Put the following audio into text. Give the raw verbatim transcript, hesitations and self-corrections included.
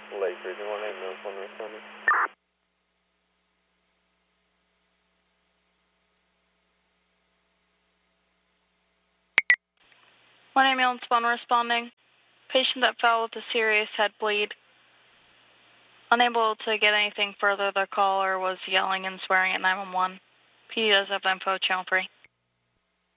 Lake Region one ambulance one responding. One ambulance one responding. Patient that fell with a serious head bleed. Unable to get anything further, their caller was yelling and swearing at nine one one. P D does have info, channel three.